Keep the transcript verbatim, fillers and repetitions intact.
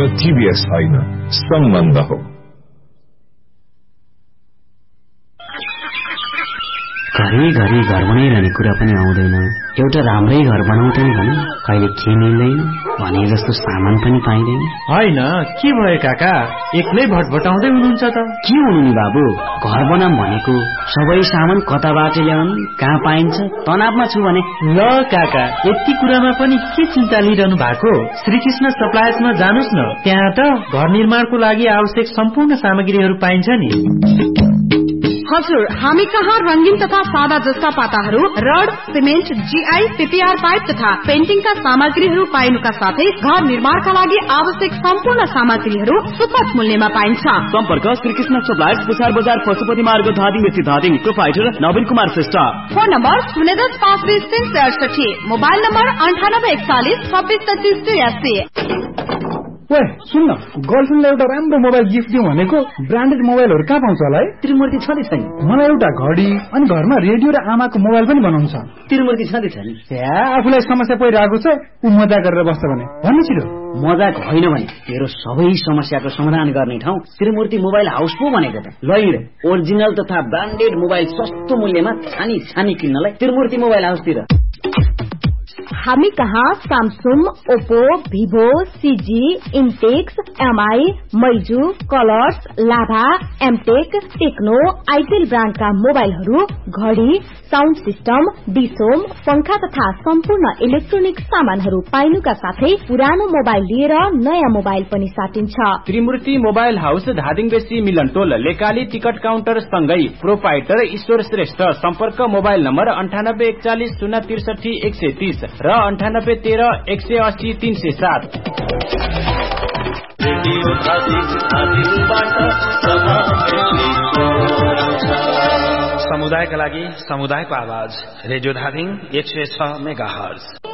टीभीएस होइन, सम्बन्ध हो। घरि घरि घर बनाइरहने कुरा पनि आउँदैन। एउटा राम्रै घर बनाउँथे भने कहिले के मिल्दैन भने जस्तो सामान पनि पाइँदैन। होइन के भयो काका, एक्लै भटभटाउँदै हुनुहुन्छ त? के हुनु नि बाबु, घर बनाम भनेको सबै सामान कताबाट ल्याउनु, कहाँ पाइन्छ, तनावमा छु भने। ल काका, यति कुरामा पनि के चिन्ता लिइरहनु भएको? श्रीकृष्ण सप्लायर्समा जानुस् न, त्यहाँ त घर निर्माणको लागि आवश्यक सम्पूर्ण सामग्रीहरू पाइन्छ नि। हजुर, हामी कहाँ रंगीन तथा सादा जस्ता पाताहरू, rod, cement, GI, PPR pipe तथा पेन्टिङका सामग्रीहरू पाइनुका साथै घर निर्माणका लागि आवश्यक सम्पूर्ण सामग्रीहरू सुपथ मूल्यमा पाइन्छ। सम्पर्क श्रीकृष्ण सप्लायर्स, पुसार बजार, पशुपति मार्ग, धादिङ स्थित धादिङ। प्रोपाइटर नवीन कुमार श्रेष्ठ। फोन नम्बर शून्य दस पाँच बीस तीन सय अडसठी। मोबाइल नम्बर अन्ठानब्बे एकचालिस छब्बिस तेत्तिस त्रियासी। ओए सुन न, गर्लफ्रेन्डलाई एउटा राम्रो मोबाइल गिफ्ट दिउँ भनेको, ब्रान्डेड मोबाइलहरू कहाँ पाउँछ होला है? त्रिमूर्ति छँदै छैन? मलाई एउटा घडी अनि घरमा रेडियो र आमाको मोबाइल पनि बनाउनु छ। त्रिमूर्ति छँदै छैन? या आफूलाई समस्या परिरहेको छ, ऊ मजा गरेर बस्छ भने भन्नु छिटो। मजाक होइन भने तेरो सबै समस्याको समाधान गर्ने ठाउँ त्रिमूर्ति मोबाइल हाउस पो भनेको त। ल हिँड, ओरिजिनल तथा ब्रान्डेड मोबाइल सस्तो मूल्यमा छानी छानी किन्नलाई त्रिमूर्ति मोबाइल हाउसतिर। हामी कहाँ Samsung, Oppo, Vivo, CG, इन्टेक्स, MI, मैजू, colours, लाभा, एमटेक, टेक्नो, आइटेल ब्रान्डका मोबाइलहरू, घडी, साउन्ड सिस्टम, डिसोम, पंखा तथा सम्पूर्ण इलेक्ट्रोनिक सामानहरू पाइनुका साथै पुरानो मोबाइल लिएर नयाँ मोबाइल पनि साटिन्छ। त्रिमूर्ति मोबाइल हाउस, धादिङ बेसी, मिलन टोल, लेकाली टिकट काउन्टर सँगै। प्रोपाइटर ईश्वर श्रेष्ठ। सम्पर्क मोबाइल नम्बर अन्ठानब्बे एकचालिस शून्य त्रिसठी एक सय तीस र अन्ठानब्बे तेह्र एक सय अस्सी तीन सय सात। समुदायका लागि समुदायको आवाज, रेडियो धादिङ एक सय छ मेगा हर्ज।